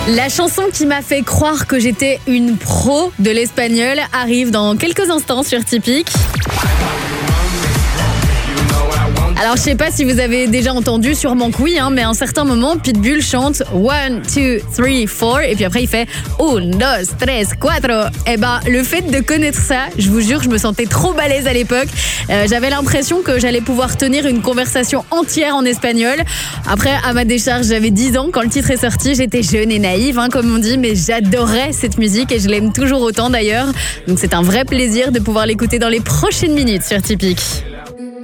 La chanson qui m'a fait croire que j'étais une pro de l'espagnol arrive dans quelques instants sur Tipeee. Alors, je sais pas si vous avez déjà entendu, sûrement que oui, mais à un certain moment, Pitbull chante 1, 2, 3, 4 et puis après il fait 1, 2, 3, 4. Et le fait de connaître ça, je vous jure, je me sentais trop balèze à l'époque. J'avais l'impression que j'allais pouvoir tenir une conversation entière en espagnol. Après, à ma décharge, j'avais 10 ans quand le titre est sorti. J'étais jeune et naïve, comme on dit, mais j'adorais cette musique et je l'aime toujours autant d'ailleurs. Donc c'est un vrai plaisir de pouvoir l'écouter dans les prochaines minutes sur Tipeee.